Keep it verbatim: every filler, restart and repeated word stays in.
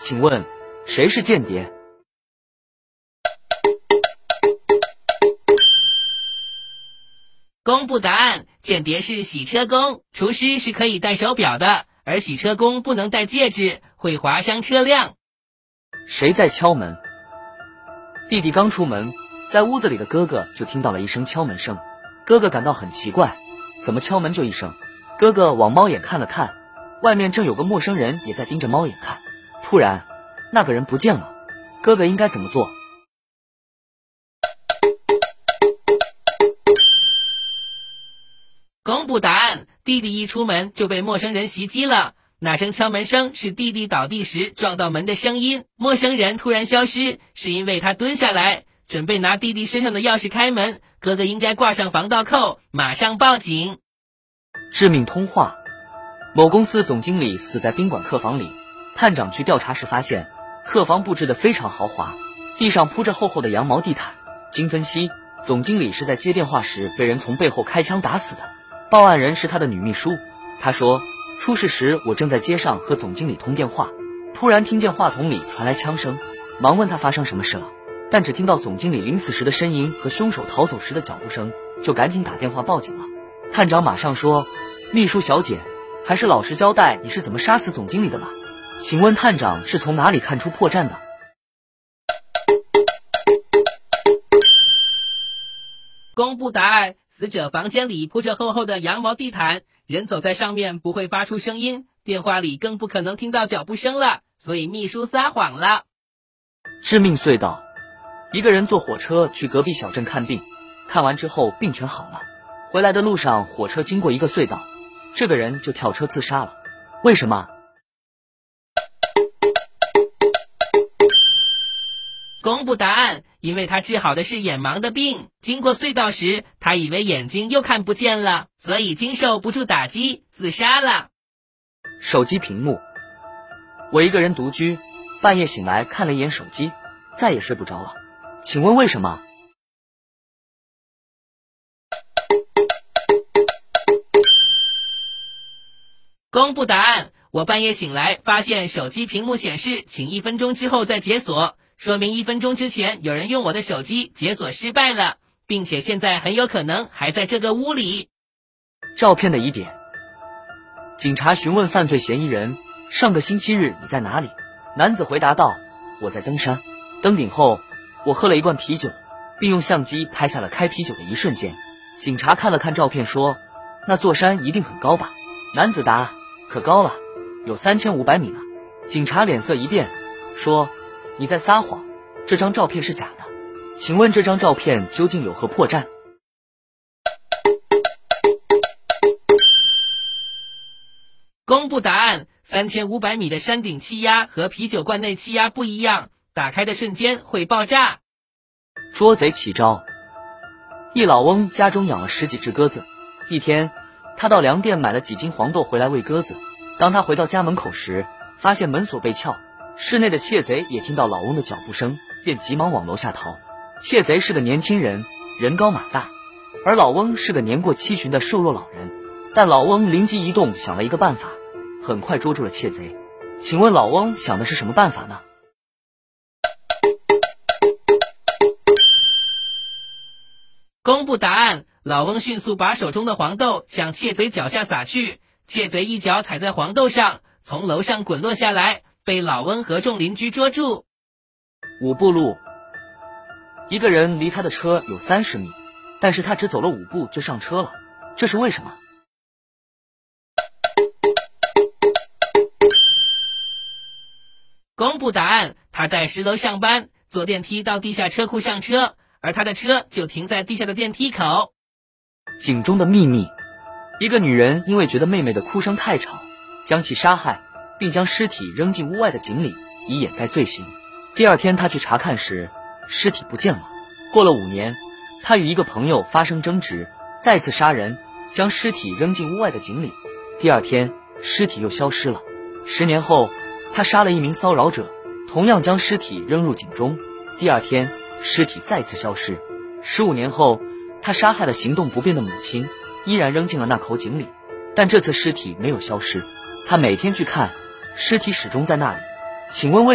请问谁是间谍？ 公布答案，间谍是洗车工，厨师是可以戴手表的，而洗车工不能戴戒指，会划伤车辆。 谁在敲门？弟弟刚出门，在屋子里的哥哥就听到了一声敲门声，哥哥感到很奇怪，怎么敲门就一声？哥哥往猫眼看了看，外面正有个陌生人也在盯着猫眼看，突然那个人不见了，哥哥应该怎么做？ 公布答案，弟弟一出门就被陌生人袭击了。那声敲门声是弟弟倒地时撞到门的声音，陌生人突然消失，是因为他蹲下来准备拿弟弟身上的钥匙开门，哥哥应该挂上防盗扣，马上报警。 致命通话。某公司总经理死在宾馆客房里，探长去调查时发现客房布置得非常豪华，地上铺着厚厚的羊毛地毯。经分析，总经理是在接电话时被人从背后开枪打死的。报案人是他的女秘书，他说，出事时我正在街上和总经理通电话，突然听见话筒里传来枪声，忙问他发生什么事了，但只听到总经理临死时的呻吟和凶手逃走时的脚步声，就赶紧打电话报警了。探长马上说，秘书小姐，还是老实交代你是怎么杀死总经理的吧，请问探长是从哪里看出破绽的？ 公布答案，死者房间里铺着厚厚的羊毛地毯，人走在上面不会发出声音，电话里更不可能听到脚步声了，所以秘书撒谎了。 致命隧道。一个人坐火车去隔壁小镇看病，看完之后病全好了，回来的路上火车经过一个隧道，这个人就跳车自杀了。为什么？ 公布答案，因为他治好的是眼盲的病，经过隧道时他以为眼睛又看不见了，所以经受不住打击自杀了。 手机屏幕。我一个人独居，半夜醒来看了一眼手机，再也睡不着了，请问为什么？ 公布答案，我半夜醒来发现手机屏幕显示请一分钟之后再解锁，说明一分钟之前有人用我的手机解锁失败了，并且现在很有可能还在这个屋里。 照片的疑点。警察询问犯罪嫌疑人，上个星期日你在哪里？男子回答道，我在登山，登顶后我喝了一罐啤酒，并用相机拍下了开啤酒的一瞬间。警察看了看照片说，那座山一定很高吧？男子答，可高了，有三千五百米呢。警察脸色一变，说，你在撒谎，这张照片是假的，请问这张照片究竟有何破绽？ 公布答案，三千五百米的山顶气压和啤酒罐内气压不一样，打开的瞬间会爆炸。 捉贼起招。一老翁家中养了十几只鸽子，一天他到粮店买了几斤黄豆回来喂鸽子，当他回到家门口时，发现门锁被撬，室内的窃贼也听到老翁的脚步声，便急忙往楼下逃。窃贼是个年轻人，人高马大，而老翁是个年过七旬的瘦弱老人，但老翁灵机一动，想了一个办法，很快捉住了窃贼。请问老翁想的是什么办法呢？ 公布答案，老翁迅速把手中的黄豆向窃贼脚下撒去，窃贼一脚踩在黄豆上，从楼上滚落下来，被老翁和众邻居捉住。 五步路。一个人离他的车有三十米，但是他只走了五步就上车了，这是为什么？ 公布答案，他在十楼上班，坐电梯到地下车库上车，而他的车就停在地下的电梯口。 井中的秘密。一个女人因为觉得妹妹的哭声太吵，将其杀害，并将尸体扔进屋外的井里，以掩盖罪行。第二天她去查看时，尸体不见了。过了五年，她与一个朋友发生争执，再次杀人，将尸体扔进屋外的井里。第二天尸体又消失了。十年后，她杀了一名骚扰者，同样将尸体扔入井中。第二天尸体再次消失。十五年后，她杀害了行动不便的母亲，依然扔进了那口井里，但这次尸体没有消失。她每天去看，尸体始终在那里。请问为